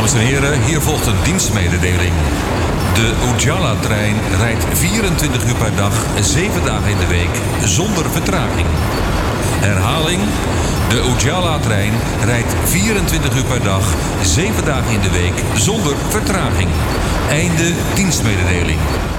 Dames en heren, hier volgt een dienstmededeling. De Ujala-trein rijdt 24 uur per dag, 7 dagen in de week, zonder vertraging. Herhaling, de Ujala-trein rijdt 24 uur per dag, 7 dagen in de week, zonder vertraging. Einde dienstmededeling.